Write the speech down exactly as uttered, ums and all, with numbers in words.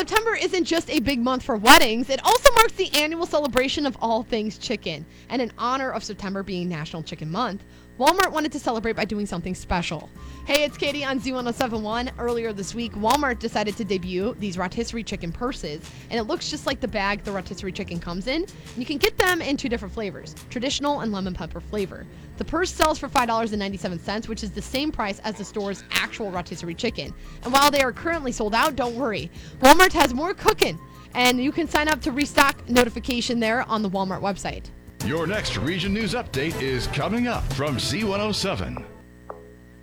September isn't just a big month for weddings. It also marks the annual celebration of all things chicken. And in honor of September being National Chicken Month, Walmart wanted to celebrate by doing something special. Hey, it's Katie on Z one oh seven point one. Earlier this week, Walmart decided to debut these rotisserie chicken purses, and it looks just like the bag the rotisserie chicken comes in. And you can get them in two different flavors, traditional and lemon pepper flavor. The purse sells for five dollars and ninety-seven cents, which is the same price as the store's actual rotisserie chicken. And while they are currently sold out, don't worry. Walmart has more cooking, and you can sign up to restock notification there on the Walmart website. Your next Region News Update is coming up from Z one oh seven.